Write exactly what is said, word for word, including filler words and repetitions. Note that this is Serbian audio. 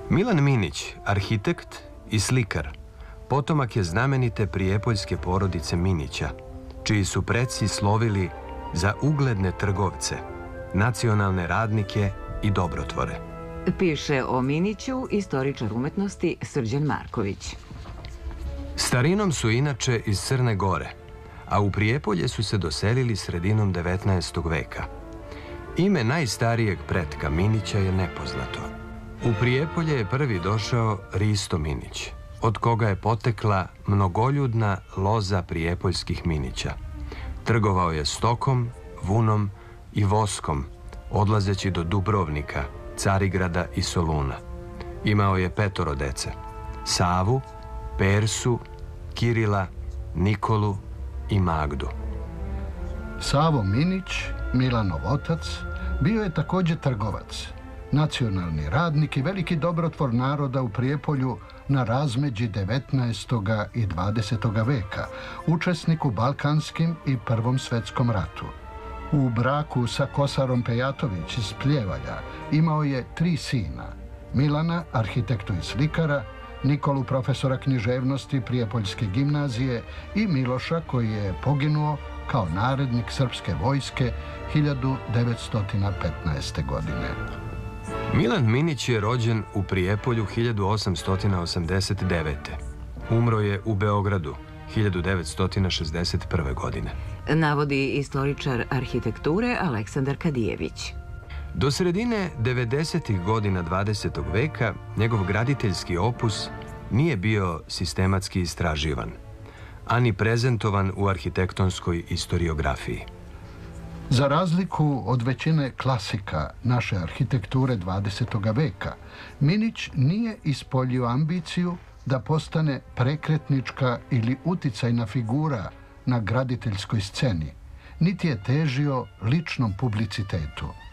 Milan Minić, arhitekt i slikar, potomak je znamenite prijepoljske porodice Minića, čiji su preci slovili za ugledne trgovce, nacionalne radnike i dobrotvore. Piše o Miniću istoričar umetnosti Srđan Marković. Starinom su inače iz Crne Gore, a u Prijepolje su se doselili sredinom devetnaestog veka. Ime najstarijeg pretka Minića je nepoznato. U Prijepolje je prvi došao Risto Minić, od koga je potekla mnogoljudna loza prijepoljskih Minića. Trgovao je stokom, vunom i voskom, odlazeći do Dubrovnika, Carigrada i Soluna. Imao je petoro dece: Savu, Persu, Kirila, Nikolu i Magdu. Savo Minić, Milanov otac, bio je također trgovac, nacionalni radnik i veliki dobrotvor naroda u Prijepolju na razmeđi devetnaestog i dvadesetog veka, učesnik u Balkanskim i Prvom svjetskom ratu. U braku sa Kosarom Pejatović iz Pljevalja imao je tri sina: Milana, arhitektu i slikara, Nikolu, profesora književnosti Prijepoljske gimnazije, i Miloša, koji je poginuo kao narednik srpske vojske hiljadu devetsto petnaeste. godine. Milan Minić je rođen u Prijepolju hiljadu osamsto osamdeset devete. Umro je u Beogradu hiljadu devetsto šezdeset prve. godine. Navodi istoričar arhitekture Aleksandar Kadijević. Do sredine devedesetih godina dvadesetog veka njegov graditeljski opus nije bio sistematski istraživan, ani prezentovan u arhitektonskoj istoriografiji. Za razliku od većine klasika naše arhitekture dvadesetog veka, Minić nije ispoljio ambiciju da postane prekretnička ili uticajna figura na graditeljskoj sceni, niti je težio ličnom publicitetu.